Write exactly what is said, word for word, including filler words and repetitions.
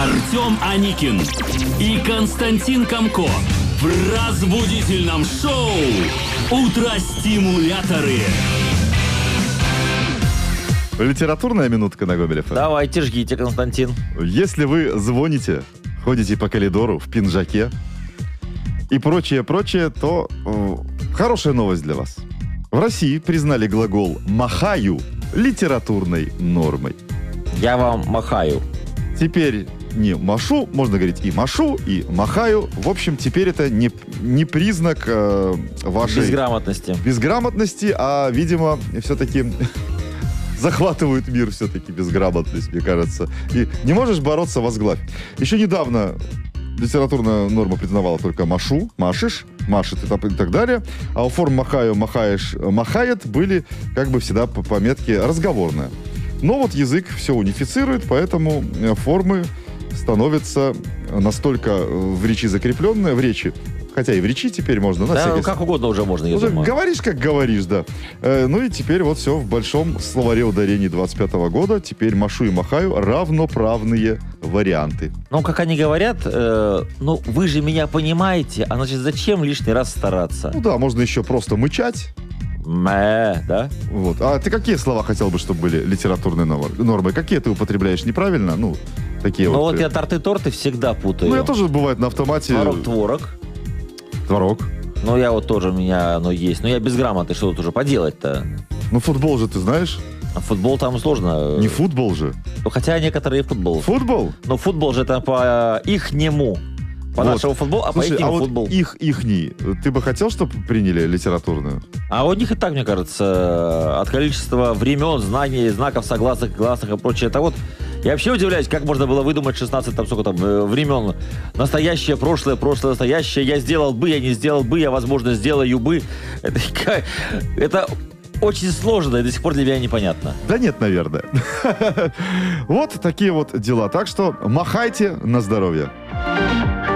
Артем Аникин и Константин Камко в разбудительном шоу «Утро-стимуляторы». Литературная минутка на Гомель эф эм. Давайте, жгите, Константин. Если вы звоните, ходите по коридору в пинжаке и прочее-прочее, то э, хорошая новость для вас. В России признали глагол «махаю» литературной нормой. Я вам махаю. Теперь не машу, можно говорить и машу, и махаю. В общем, теперь это не, не признак э, вашей... Безграмотности. Безграмотности, а, видимо, все-таки захватывают мир все-таки безграмотность, мне кажется. И не можешь бороться — возглавь. Еще недавно литературная норма признавала только машу, машешь, машет и так далее. А у форм махаю, махаешь, махает были как бы всегда по пометке разговорная. Но вот язык все унифицирует, поэтому формы становятся настолько в речи закрепленные, в речи, хотя и в речи теперь можно. На Да, всякий... как угодно уже можно, я Уже думаю. говоришь, как говоришь, да. Э, ну и теперь вот все в большом словаре ударений двадцать пятого года. Теперь машу и махаю равноправные варианты. Ну, как они говорят, э, ну, вы же меня понимаете, а значит, зачем лишний раз стараться? Ну да, можно еще просто мычать. Мэ, да? Вот. А ты какие слова хотел бы, чтобы были литературные нормы? Какие ты употребляешь неправильно? Ну, такие Ну, вот. вот я торты-торты всегда путаю. Ну, я тоже, бывает, на автомате. Творог-творог. Творог. Ну, я вот тоже, у меня оно есть. Но я безграмотный, что тут уже поделать-то? Ну, футбол же ты знаешь? А футбол там сложно. Не футбол же. Ну, хотя некоторые футбол. Футбол? Но футбол же это по ихнему. По Вот. нашему футболу, а Слушай, по ихнему а вот футбол. их, ихний, ты бы хотел, чтобы приняли литературную? А у них и так, мне кажется, от количества времен, знаний, знаков, согласных, гласных и прочее. Это вот я вообще удивляюсь, как можно было выдумать шестнадцать там, сколько там, времен. Настоящее, прошлое, прошлое, настоящее. Я сделал бы, я не сделал бы, я, возможно, сделаю бы. Это, это очень сложно и до сих пор для меня непонятно. Да нет, наверное. Вот такие вот дела. Так что махайте на здоровье.